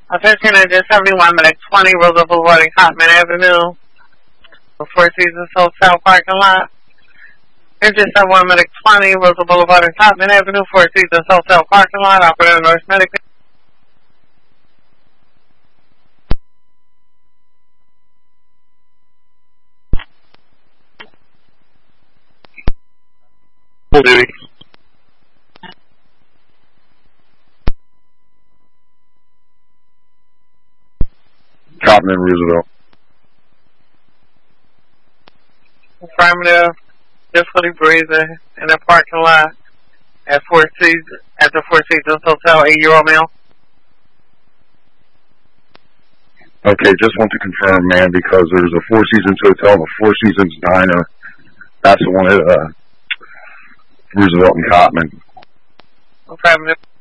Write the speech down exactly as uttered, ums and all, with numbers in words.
Attention engine seventy-one, Medic twenty, Roosevelt Boulevard and Cotman Avenue. The Four Seasons Hotel parking lot. Engine seventy-one, Medic twenty, Roosevelt Boulevard and Cotman Avenue, Four Seasons Hotel parking lot. Operator North Medic. Full duty. Cotman, Roosevelt. Affirmative. Difficulty breathing in the parking lot at Four Seasons at the Four Seasons Hotel. Eight-year-old male. Okay, just want to confirm, man, because there's a Four Seasons Hotel and a Four Seasons Diner. That's the one at uh, Roosevelt and Cotman. Affirmative.